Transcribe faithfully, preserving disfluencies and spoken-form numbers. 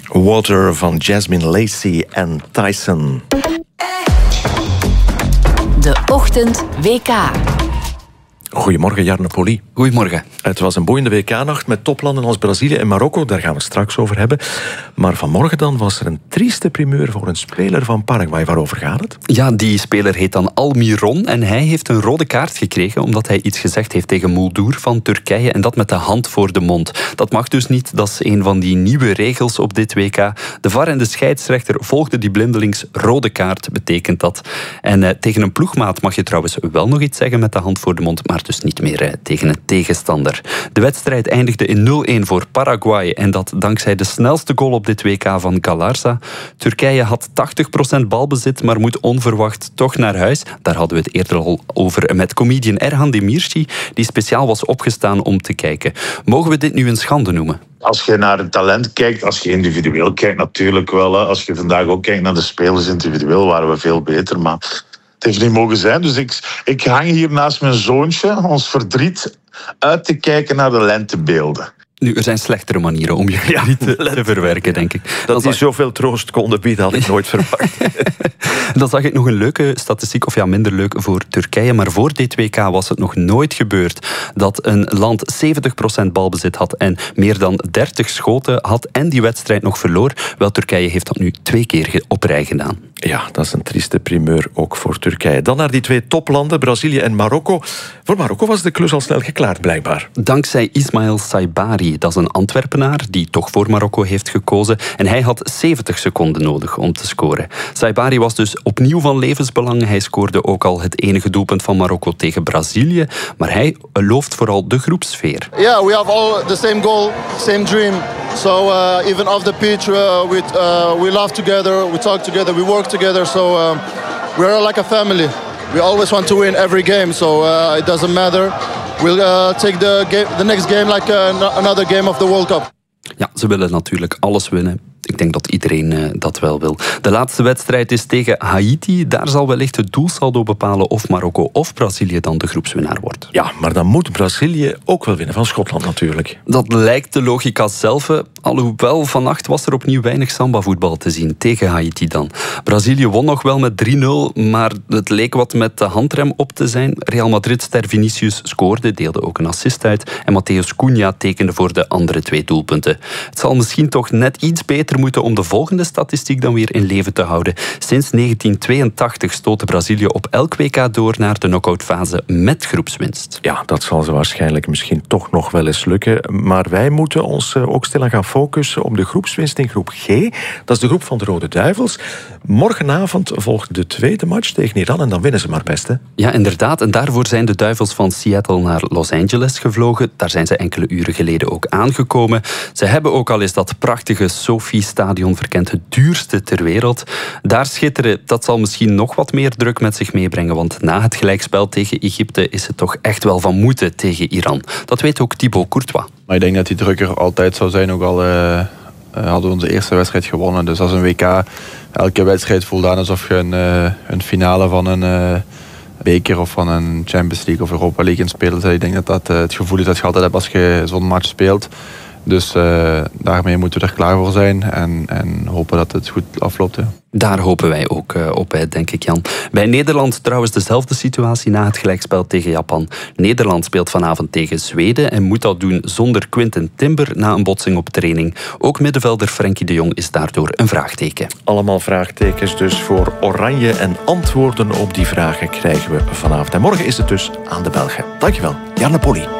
Water van Jasmine Lacey en Tyson. De Ochtend W K. Goedemorgen, Jarno Poli. Goedemorgen. Het was een boeiende W K-nacht met toplanden als Brazilië en Marokko. Daar gaan we straks over hebben. Maar vanmorgen dan was er een trieste primeur voor een speler van Paraguay. Waarover gaat het? Ja, die speler heet dan Almiron en hij heeft een rode kaart gekregen omdat hij iets gezegd heeft tegen Muldur van Turkije en dat met de hand voor de mond. Dat mag dus niet. Dat is een van die nieuwe regels op dit W K. De V A R en de scheidsrechter volgden die blindelings. Rode kaart betekent dat. En eh, tegen een ploegmaat mag je trouwens wel nog iets zeggen met de hand voor de mond, maar dus niet meer eh, tegen een tegenstander. De wedstrijd eindigde in nul-een voor Paraguay en dat dankzij de snelste goal op dit W K van Galarza. Turkije had tachtig procent balbezit, maar moet onverwacht toch naar huis. Daar hadden we het eerder al over met comedian Erhan Demirci, die speciaal was opgestaan om te kijken. Mogen we dit nu een schande noemen? Als je naar het talent kijkt, als je individueel kijkt natuurlijk wel. Hè. Als je vandaag ook kijkt naar de spelers individueel, waren we veel beter, maar het heeft niet mogen zijn. Dus ik, ik hang hier naast mijn zoontje, ons verdriet, uit te kijken naar de lentebeelden. Nu, er zijn slechtere manieren om je ja, niet te, te verwerken, denk ik. Dat, dat die zoveel troost konden bieden, had ik nooit verwacht. Dan zag ik nog een leuke statistiek, of ja, minder leuk voor Turkije. Maar voor dit W K was het nog nooit gebeurd dat een land zeventig procent balbezit had en meer dan dertig schoten had en die wedstrijd nog verloor. Wel, Turkije heeft dat nu twee keer op rij gedaan. Ja, dat is een trieste primeur ook voor Turkije. Dan naar die twee toplanden, Brazilië en Marokko. Voor Marokko was de klus al snel geklaard, blijkbaar. Dankzij Ismail Saibari, dat is een Antwerpenaar die toch voor Marokko heeft gekozen. En hij had zeventig seconden nodig om te scoren. Saibari was dus opnieuw van levensbelang. Hij scoorde ook al het enige doelpunt van Marokko tegen Brazilië. Maar hij looft vooral de groepsfeer. Yeah, we have all the same goal, same dream. So uh, even off the pitch, uh, we, uh, we laugh together, we talk together, we work together. So uh, we're like a family. We always want to win every game, so uh, it doesn't matter. We'll uh, take the, game, the next game like uh, another game of the World Cup. Ja, ze willen natuurlijk alles winnen. Ik denk dat iedereen uh, dat wel wil. De laatste wedstrijd is tegen Haiti. Daar zal wellicht het doelsaldo bepalen of Marokko of Brazilië dan de groepswinnaar wordt. Ja, maar dan moet Brazilië ook wel winnen van Schotland natuurlijk. Dat lijkt de logica zelf. Alhoewel, vannacht was er opnieuw weinig samba-voetbal te zien. Tegen Haiti dan. Brazilië won nog wel met drie nul, maar het leek wat met de handrem op te zijn. Real Madrid-ster Vinicius scoorde, deelde ook een assist uit. En Mateus Cunha tekende voor de andere twee doelpunten. Het zal misschien toch net iets beter moeten om de volgende statistiek dan weer in leven te houden. Sinds negentien tweeëntachtig stootte Brazilië op elk W K door naar de knock-outfase met groepswinst. Ja, dat zal ze waarschijnlijk misschien toch nog wel eens lukken. Maar wij moeten ons ook stilaan gaan focussen op de groepswinst in groep G. Dat is de groep van de Rode Duivels. Morgenavond volgt de tweede match tegen Iran en dan winnen ze maar best, hè? Ja, inderdaad. En daarvoor zijn de Duivels van Seattle naar Los Angeles gevlogen. Daar zijn ze enkele uren geleden ook aangekomen. Ze hebben ook al eens dat prachtige Sophie-stadion verkend, het duurste ter wereld. Daar schitteren, dat zal misschien nog wat meer druk met zich meebrengen, want na het gelijkspel tegen Egypte is het toch echt wel van moeten tegen Iran. Dat weet ook Thibaut Courtois. Maar ik denk dat die druk er altijd zou zijn, ook al uh, hadden we onze eerste wedstrijd gewonnen. Dus als een W K, elke wedstrijd voelt aan alsof je een, uh, een finale van een uh, beker of van een Champions League of Europa League in speelt. Ik denk dat dat uh, het gevoel is dat je altijd hebt als je zo'n match speelt. Dus uh, daarmee moeten we er klaar voor zijn en, en hopen dat het goed afloopt. Ja. Daar hopen wij ook uh, op, hè, denk ik, Jan. Bij Nederland trouwens dezelfde situatie na het gelijkspel tegen Japan. Nederland speelt vanavond tegen Zweden en moet dat doen zonder Quinten Timber na een botsing op training. Ook middenvelder Frenkie de Jong is daardoor een vraagteken. Allemaal vraagtekens dus voor Oranje en antwoorden op die vragen krijgen we vanavond. En morgen is het dus aan de Belgen. Dankjewel, Jarno Poli.